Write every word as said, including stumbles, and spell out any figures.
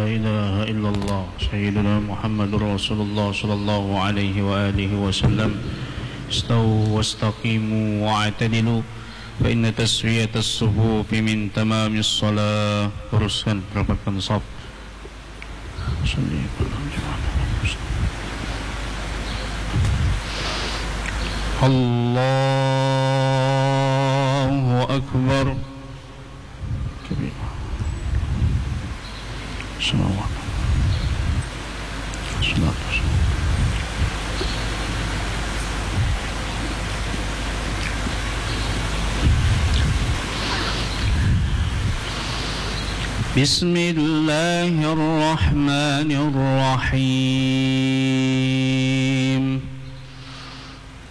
إله إلا الله سيدنا محمد رسول الله صلى الله عليه وآله وسلم استووا واستقيموا واعتدلوا فإن تسوية الصفوف من تمام الصلاة. Teruskan rapatkan saf. Allahu Akbar. Salawat. Salawat. بسم الله الرحمن الرحيم